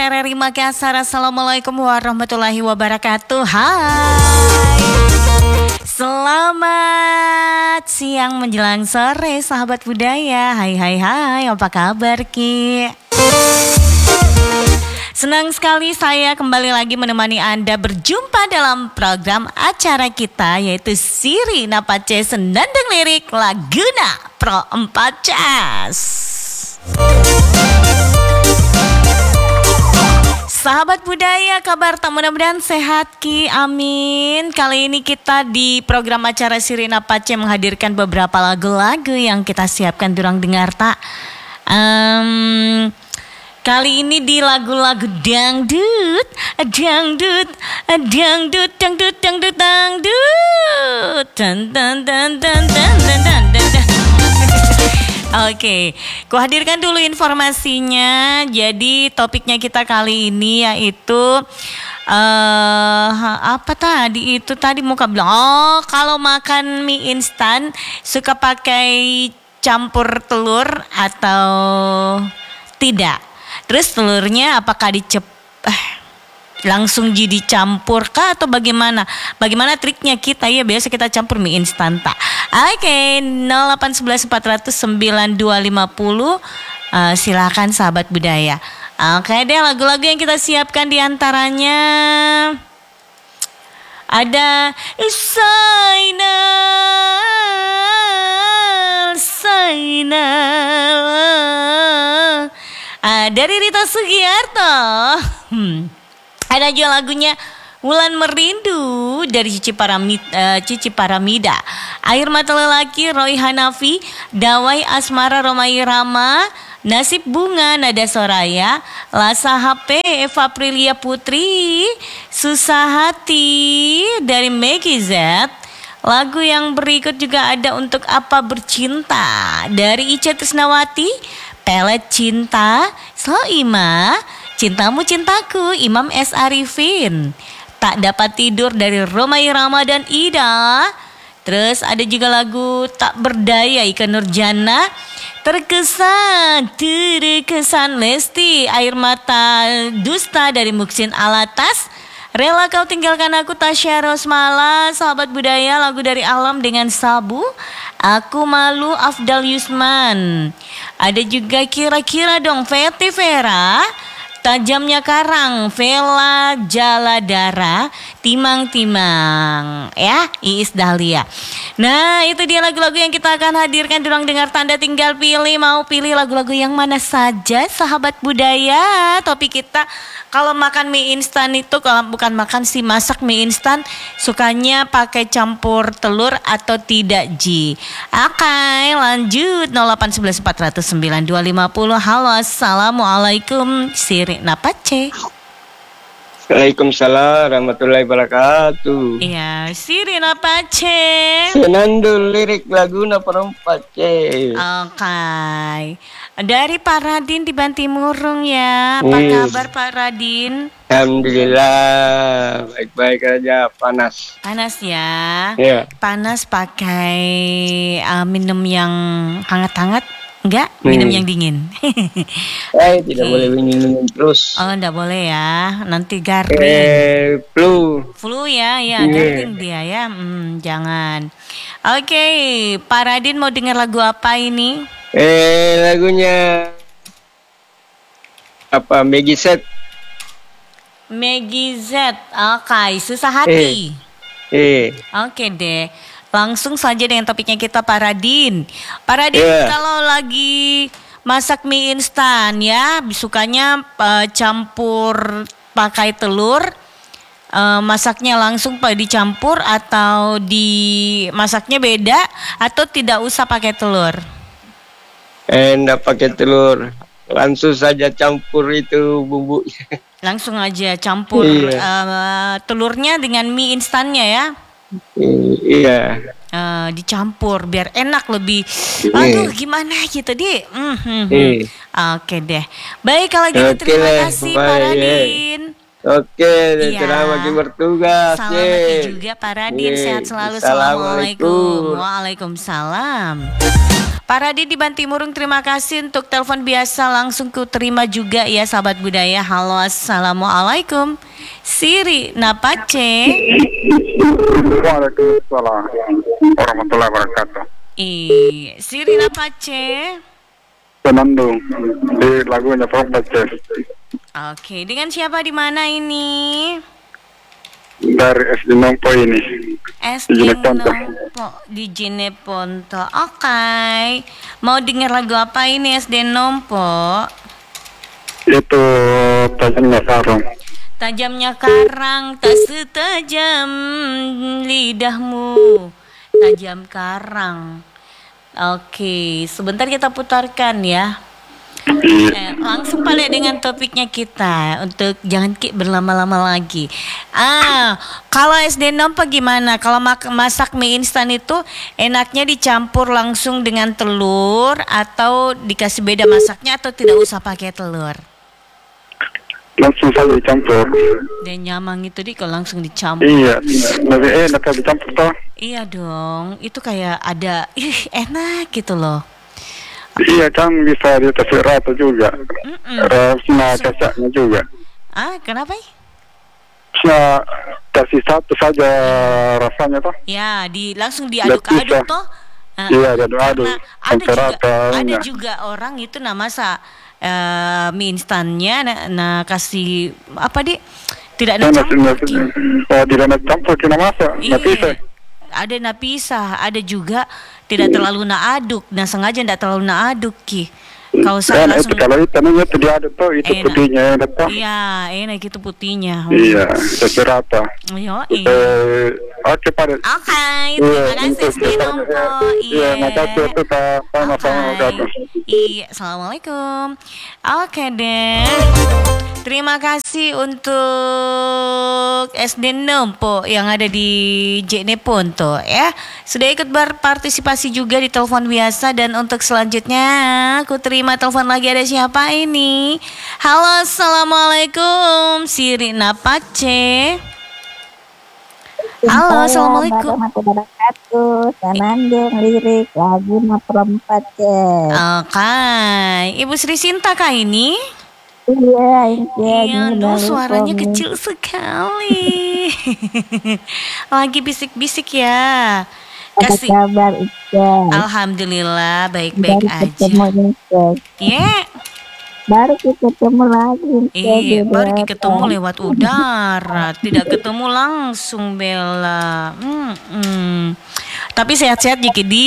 RRI Makassar, Assalamualaikum warahmatullahi wabarakatuh. Hai, selamat siang menjelang sore sahabat budaya. Hai hai hai, apa kabar Ki? Senang sekali saya kembali lagi menemani Anda berjumpa dalam program acara kita, yaitu Siri Napace Senandung Lirik Laguna Pro 4 Cas. Sahabat budaya, kabar tak mudah-mudahan sehat Ki, amin. Kali ini kita di program acara Siri Napace menghadirkan beberapa lagu-lagu yang kita siapkan durang dengar tak. Kali ini di lagu-lagu dangdut, dangdut, dangdut, dangdut, dangdut, dangdut, dan dan dan dan dan dan dan. Oke, kuhadirkan dulu informasinya. Jadi topiknya kita kali ini yaitu apa tadi? Itu tadi muka bilang, oh kalau makan mie instan suka pakai campur telur atau tidak? Terus telurnya apakah langsung jadi campur kah atau bagaimana? Bagaimana triknya kita? Ya biasa kita campur mie instan tak. Oke, 0811 400 9250. Silakan sahabat budaya. Oke deh, lagu-lagu yang kita siapkan diantaranya ada Sainal dari Rita Sugiarto. Ada juga lagunya Wulan Merindu dari Cici Paramida. Air Mata Lelaki Roy Hanafi, Dawai Asmara Romai Rama, Nasib Bunga Nada Soraya, Lasa HP Eva Aprilia Putri, Susah Hati dari Maggie Z. Lagu yang berikut juga ada Untuk Apa Bercinta dari Ica Trisnawati, Pelet Cinta, Soima, Cintamu Cintaku, Imam S. Arifin, Tak Dapat Tidur dari Romai Rama dan Ida. Terus ada juga lagu Tak Berdaya Ika Nurjana, Terkesan Lesti, Air Mata Dusta dari Muksin Alatas, Rela Kau Tinggalkan Aku Tasya Rosmala. Sahabat budaya, lagu dari Alam dengan Sabu, Aku Malu Afdal Yusman. Ada juga Kira-kira Dong Feti Vera, Tajamnya Karang Vela Jaladara, Timang-timang ya Iis Dahlia. Nah itu dia lagu-lagu yang kita akan hadirkan. Durang dengar tanda tinggal pilih. Mau pilih lagu-lagu yang mana saja sahabat budaya. Topik kita kalau makan mie instan itu, kalau bukan makan sih, masak mie instan, sukanya pakai campur telur atau tidak Ji? Oke, lanjut 0811 400 9250. Halo, assalamualaikum Siri Napace. Waalaikumsalam warahmatullahi wabarakatuh. Iya, Siri Napace Senandung Lirik Laguna Pro 4 Cas. Oke. Dari Pak Radin di Bantimurung ya. Apa kabar Pak Radin? Alhamdulillah, baik-baik aja. Panas. Panas ya. Ya. Panas pakai minum yang hangat-hangat. Enggak, minum yang dingin. Tidak boleh minum terus. Oh, enggak boleh ya. Nanti garing. Flu ya, garing dia ya. Jangan. Oke, Pak Radin mau dengar lagu apa ini? Lagunya apa? Maggie Z. Oke, Susah Hati. Oke deh. Langsung saja dengan topiknya kita Pak Radin. Pak Radin, kalau lagi masak mie instan ya, sukanya campur pakai telur, masaknya langsung dicampur atau dimasaknya beda, atau tidak usah pakai telur? Enggak pakai telur, langsung saja campur itu bumbunya. Langsung aja campur telurnya dengan mie instannya ya? Iya. Dicampur biar enak lebih. Aduh gimana gitu di. Oke deh. Baik kalau gitu terima kasih Pak Radin. Oke, Iya. selamat pagi bertugas. Selamat juga Pak Radin, sehat selalu. Assalamualaikum. Waalaikumsalam. Pak Radin di Bantimurung, terima kasih untuk telepon biasa, langsung ku terima juga ya sahabat budaya. Halo, assalamualaikum. Siri Napace. Waalaikumsalam warahmatullahi wabarakatuh. Siri Napace. Penandung di lagunya Propace Oke, dengan siapa di mana ini? dari SD Nompo ini. SD Jeneponto. Nompo di Jeneponto. Oke. Mau dengar lagu apa ini SD Nompo? Itu tajamnya sarung. Tajamnya karang tak setajam lidahmu. Tajam karang. Oke, sebentar kita putarkan ya. Langsung balik dengan topiknya kita untuk jangan berlama-lama lagi. Kalau SD Nompo gimana? Kalau masak mie instan itu enaknya dicampur langsung dengan telur atau dikasih beda masaknya atau tidak usah pakai telur? Langsung saja dicampur. Dan nyamang itu kalau langsung dicampur. Iya, lebih enak kalau dicampur toh. Iya dong, itu kayak ada enak gitu loh. Iya kan bisa dikasih rata juga. Rasanya kacangnya juga. Kenapa? Bisa kasih satu saja rasanya toh. Ya, langsung diaduk-aduk toh. Iya, diaduk-aduk. Sampai rata. Ada juga orang itu masa mie instannya kasih apa tidak campur. Tidak campur kena masak. Ada napisah, ada juga tidak terlalu aduk. Nah sengaja tidak terlalu aduk Kalau saya langsung kalau ikannya itu diaduk tuh itu enak. putihnya enak toh. Iya, enak itu putihnya. Iya, secerata. Oke pada. Oke, terima kasih SD Nompo. Iya, makasih itu sama-sama. Iya, assalamualaikum. Oke deh. Terima kasih untuk SD Nompo yang ada di Jeneponto ya. Sudah ikut berpartisipasi juga di telepon biasa. Dan untuk selanjutnya aku terima telepon lagi. Ada siapa ini? Halo, assalamualaikum. Siri Napace. Halo, assalamualaikum. Warahmatullahi wabarakatuh. Sanandung lirik lagu Propace. Oke, Ibu Sri Sinta kah ini? Iya, aduh suaranya kecil sekali. Lagi bisik-bisik ya. Apa kabar Ica? Alhamdulillah baik-baik aja. Baru kita ketemu lagi. Iya, baru kita ketemu lewat udara, tidak ketemu langsung Bella. Tapi sehat-sehat Jiki di.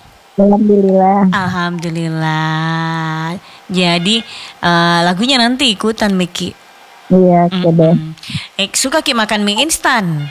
Alhamdulillah. Jadi lagunya nanti ikutan Miki. Iya, sudah. Suka Ki makan mie instan?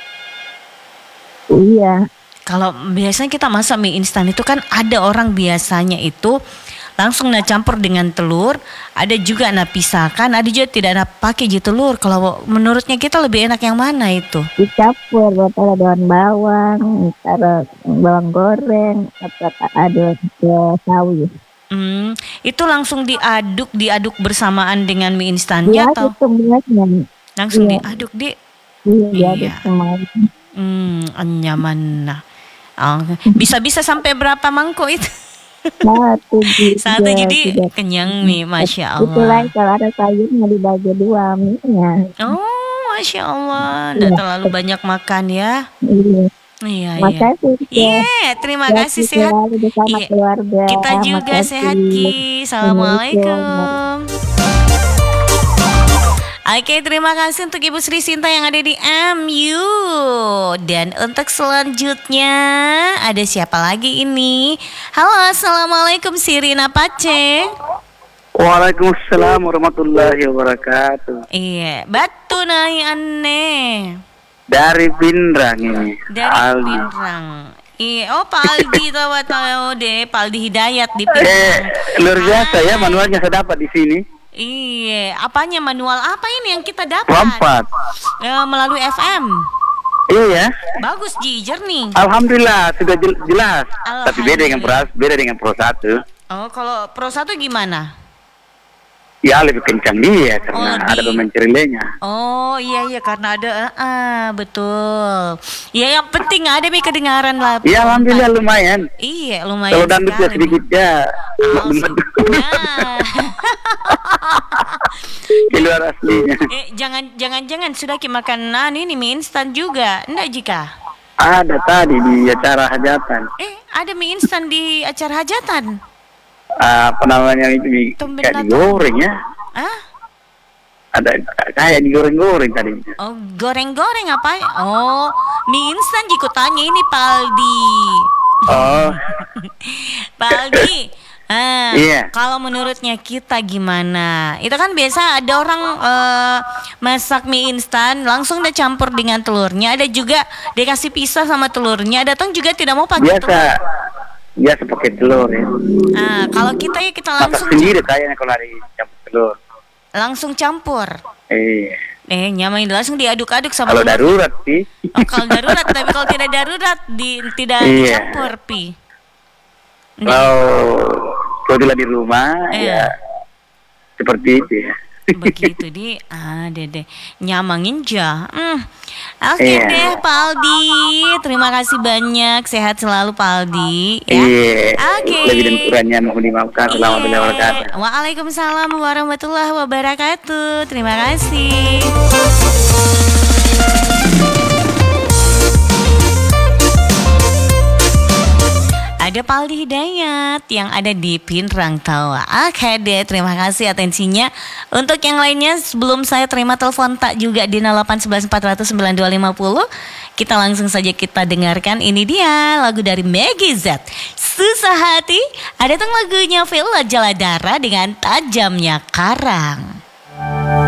Iya. Kalau biasanya kita masak mie instan itu kan ada orang biasanya itu langsung campur dengan telur, ada juga pisahkan, ada juga tidak pakai telur. Kalau menurutnya kita lebih enak yang mana itu? Dicampur, taruh daun bawang, taruh bawang goreng, atau ada sawi. Itu langsung diaduk bersamaan dengan mie instannya atau? Langsung diaduk Iya. Nyaman. Bisa sampai berapa mangkok itu? Satu jadi kenyang nih, Masya Allah. Itulah kalau ada sayurnya dibagi dua mie-nya. Oh, Masya Allah. Tidak terlalu banyak makan ya. Iya. Makasih. Terima kasih sehat. Keluarga. Kita juga sehat Ki. Assalamualaikum. Oke, terima kasih untuk Ibu Sri Sinta yang ada di MU. Dan untuk selanjutnya ada siapa lagi ini? Halo, assalamualaikum Siri Napace. Waalaikumsalam warahmatullahi wabarakatuh. Iya, batu nahi aneh. Dari Pindrang ini. Dari Pindrang. Iya, Pak Aldi tahu deh, Pak Aldi Hidayat di Pindrang. Luar biasa ya, manualnya saya dapat di sini. Iya, apanya manual apa ini yang kita dapat? Rompat. Melalui FM. Iya. Bagus jernih. Alhamdulillah sudah jelas. Tapi beda dengan Pro 1. Oh, kalau Pro 1 gimana? Ya lebih kencang dia karena ada pemain cerilenya. Oh iya karena ada betul. Ya yang penting ada mi kedengaran lah. Iya alhamdulillah lumayan. Iya lumayan. Kalau dangdut ya sedikit ya. Di luar aslinya. Jangan sudah makan ini mie instan juga, enggak Jika? Ada tadi di acara hajatan. Ada mie instan di acara hajatan. Apa namanya itu kayak digoreng ya? Ada kayak digoreng-goreng tadi. Oh goreng-goreng apa? Oh mie instan Jiko tanya ini Paldi. Oh. Paldi. Iya. Kalau menurutnya kita gimana? Itu kan biasa ada orang masak mie instan langsung udah campur dengan telurnya. Ada juga dikasih pisah sama telurnya. Datang juga tidak mau pakai telur. Biasa pakai telur ya. Kalau kita langsung masak sendiri kayaknya kalau hari campur telur. Langsung campur. Nyaman langsung diaduk-aduk sama kalau darurat sih. Kalau darurat, tapi kalau tidak darurat tidak dicampur pi. Kalau di rumah ya seperti itu ya. Begitu deh nyamangin ja. Oke deh Pak Aldi, terima kasih banyak, sehat selalu Pak Aldi ya. Oke. Lebih dan kurangnya mohon dimaafkan. Assalamualaikum warahmatullahi wabarakatuh. Waalaikumsalam warahmatullahi wabarakatuh. Terima kasih. Ada Paldi Hidayat yang ada di Pinrang Tawa. Oke deh, terima kasih atensinya. Untuk yang lainnya sebelum saya terima telepon tak juga di 0811 400 9250, kita langsung saja kita dengarkan. Ini dia lagu dari Maggie Z, Susah Hati. Ada lagunya Villa Jaladara dengan Tajamnya Karang.